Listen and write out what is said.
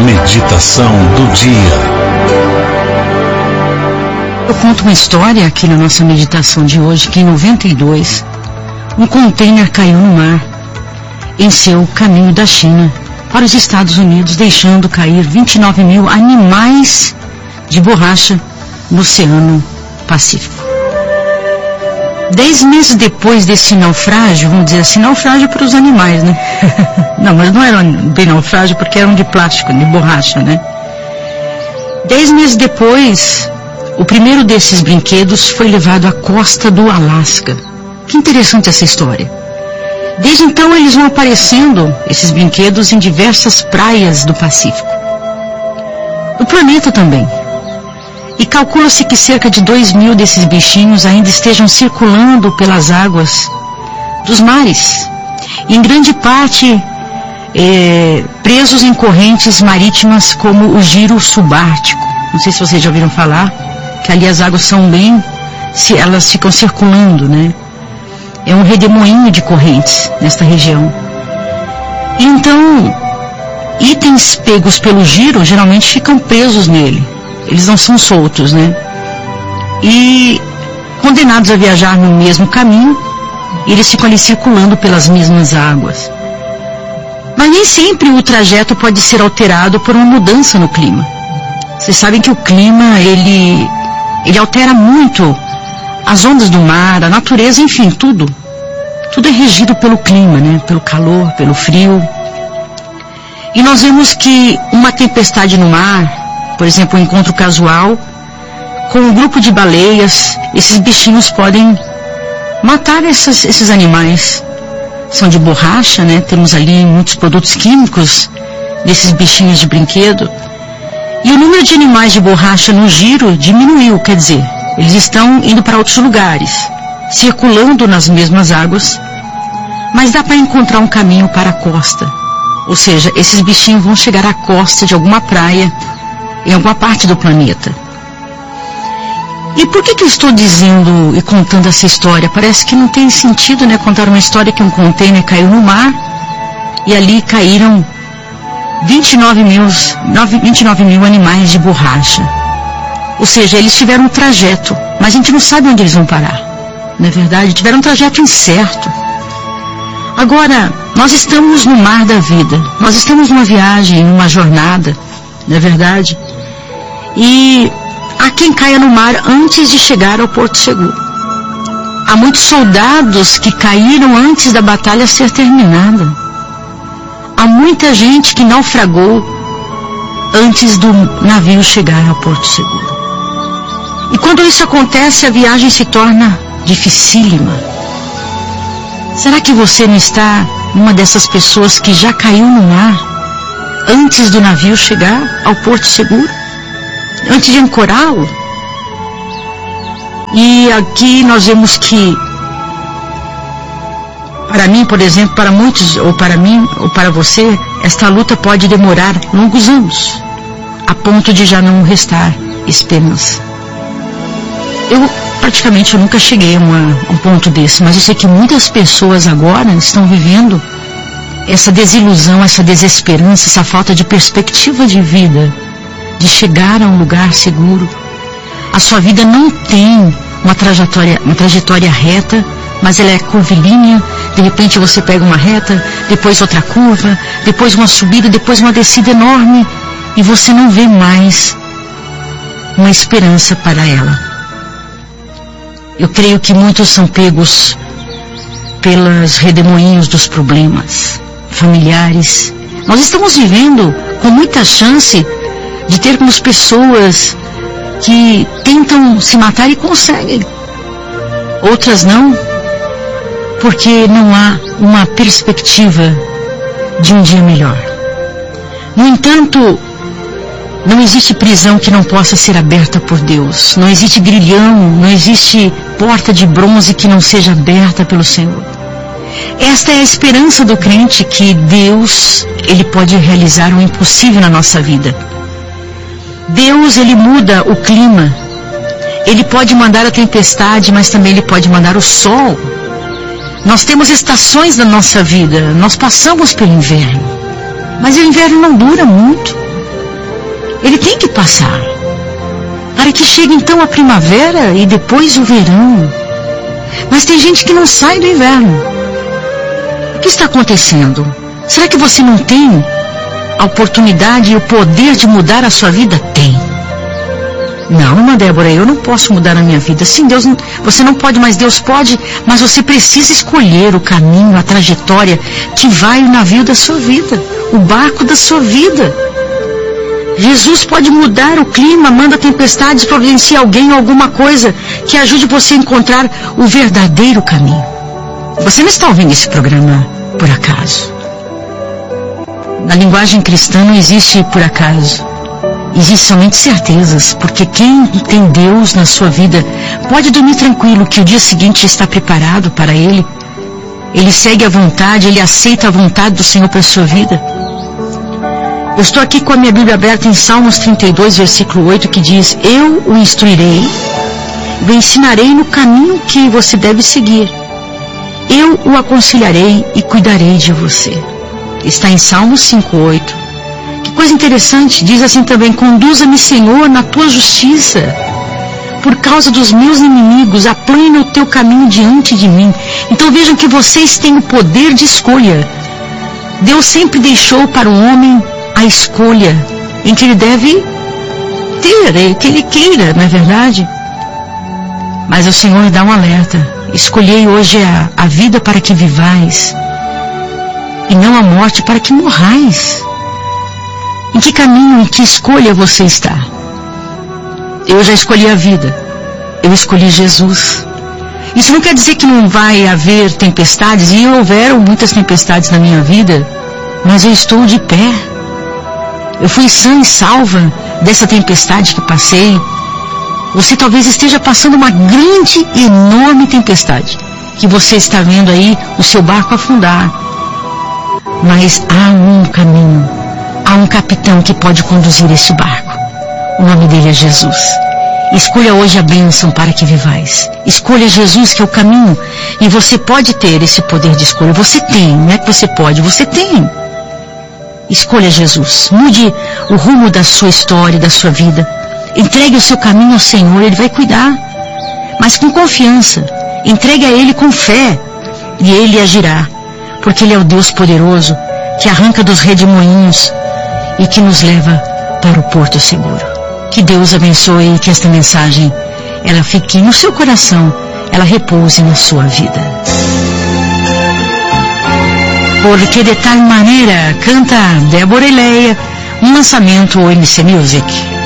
Meditação do dia. Eu conto uma história aqui na nossa meditação de hoje, que em 92, um container caiu no mar, em seu caminho da China para os Estados Unidos, deixando cair 29 mil animais de borracha no Oceano Pacífico. 10 meses depois desse naufrágio, vamos dizer assim, naufrágio para os animais, né? Não, mas não era bem naufrágio porque eram de plástico, de borracha, né? 10 meses depois, o primeiro desses brinquedos foi levado à costa do Alasca. Que interessante essa história. Desde então eles vão aparecendo, esses brinquedos, em diversas praias do Pacífico. Do planeta também. E calcula-se que cerca de 2 mil desses bichinhos ainda estejam circulando pelas águas dos mares. E em grande parte presos em correntes marítimas como o giro subártico. Não sei se vocês já ouviram falar, que ali as águas são bem, elas ficam circulando, né? É um redemoinho de correntes nesta região. E então, itens pegos pelo giro geralmente ficam presos nele. Eles não são soltos, né? E condenados a viajar no mesmo caminho, eles ficam ali circulando pelas mesmas águas. Mas nem sempre o trajeto pode ser alterado por uma mudança no clima. Vocês sabem que o clima, ele altera muito as ondas do mar, a natureza, enfim, tudo. Tudo é regido pelo clima, né? Pelo calor, pelo frio. E nós vemos que uma tempestade no mar, por exemplo, um encontro casual com um grupo de baleias, esses bichinhos podem matar esses animais. São de borracha, né? Temos ali muitos produtos químicos desses bichinhos de brinquedo. E o número de animais de borracha no giro diminuiu, quer dizer, eles estão indo para outros lugares, circulando nas mesmas águas, mas dá para encontrar um caminho para a costa. Ou seja, esses bichinhos vão chegar à costa de alguma praia, em alguma parte do planeta. E por que eu estou dizendo e contando essa história? Parece que não tem sentido, né, contar uma história que um container caiu no mar e ali caíram 29 mil animais de borracha. Ou seja, eles tiveram um trajeto, mas a gente não sabe onde eles vão parar. Não é verdade? Tiveram um trajeto incerto. Agora, nós estamos no mar da vida. Nós estamos numa viagem, numa jornada, não é verdade? E há quem caia no mar antes de chegar ao Porto Seguro. Há muitos soldados que caíram antes da batalha ser terminada. Há muita gente que naufragou antes do navio chegar ao Porto Seguro. E quando isso acontece, a viagem se torna dificílima. Será que você não está uma dessas pessoas que já caiu no mar antes do navio chegar ao Porto Seguro? Antes de ancorá-lo? E aqui nós vemos que, para mim, por exemplo, para muitos, ou para mim, ou para você, esta luta pode demorar longos anos, a ponto de já não restar esperança. Eu nunca cheguei a um ponto desse, mas eu sei que muitas pessoas agora estão vivendo essa desilusão, essa desesperança, essa falta de perspectiva de vida, de chegar a um lugar seguro. A sua vida não tem uma trajetória reta, mas ela é curvilínea. De repente você pega uma reta, depois outra curva, depois uma subida, depois uma descida enorme, e você não vê mais uma esperança para ela. Eu creio que muitos são pegos pelos redemoinhos dos problemas familiares. Nós estamos vivendo com muita chance de termos pessoas que tentam se matar e conseguem. Outras não, porque não há uma perspectiva de um dia melhor. No entanto, não existe prisão que não possa ser aberta por Deus. Não existe grilhão, não existe porta de bronze que não seja aberta pelo Senhor. Esta é a esperança do crente, que Deus, Ele pode realizar o impossível na nossa vida. Deus, Ele muda o clima. Ele pode mandar a tempestade, mas também Ele pode mandar o sol. Nós temos estações na nossa vida. Nós passamos pelo inverno. Mas o inverno não dura muito. Ele tem que passar, para que chegue então a primavera e depois o verão. Mas tem gente que não sai do inverno. O que está acontecendo? Será que você não tem a oportunidade e o poder de mudar a sua vida? Tem. Não, irmã Débora, eu não posso mudar a minha vida. Sim, Deus, você não pode, mas Deus pode. Mas você precisa escolher o caminho, a trajetória que vai o navio da sua vida, o barco da sua vida. Jesus pode mudar o clima, manda tempestades, providencia alguém ou alguma coisa que ajude você a encontrar o verdadeiro caminho. Você não está ouvindo esse programa por acaso. Na linguagem cristã não existe por acaso. Existem somente certezas, porque quem tem Deus na sua vida pode dormir tranquilo que o dia seguinte está preparado para ele. Ele segue a vontade, ele aceita a vontade do Senhor para a sua vida. Eu estou aqui com a minha Bíblia aberta em Salmos 32, versículo 8, que diz: eu o instruirei, o ensinarei no caminho que você deve seguir. Eu o aconselharei e cuidarei de você. Está em Salmos 5:8. Que coisa interessante, diz assim também: conduza-me, Senhor, na tua justiça. Por causa dos meus inimigos, aplana o teu caminho diante de mim. Então vejam que vocês têm o poder de escolha. Deus sempre deixou para o homem a escolha em que ele deve ter, que ele queira, não é verdade? Mas o Senhor dá um alerta: escolhei hoje a vida para que vivais, e não a morte para que morrais. Em que caminho, em que escolha você está? Eu já escolhi a vida. Eu escolhi Jesus. Isso não quer dizer que não vai haver tempestades, e houveram muitas tempestades na minha vida, mas eu estou de pé. Eu fui sã e salva dessa tempestade que passei. Você talvez esteja passando uma grande e enorme tempestade, que você está vendo aí o seu barco afundar. Mas há um caminho, há um capitão que pode conduzir esse barco. O nome dele é Jesus. Escolha hoje a bênção para que vivais. Escolha Jesus, que é o caminho. E você pode ter esse poder de escolha. Você tem, não é que você pode, você tem. Escolha Jesus. Mude o rumo da sua história, da sua vida. Entregue o seu caminho ao Senhor, Ele vai cuidar. Mas com confiança. Entregue a Ele com fé. E Ele agirá. Porque Ele é o Deus poderoso, que arranca dos redemoinhos e que nos leva para o porto seguro. Que Deus abençoe e que esta mensagem, ela fique no seu coração, ela repouse na sua vida. Porque de tal maneira, canta Débora e Leia, um lançamento OMC Music.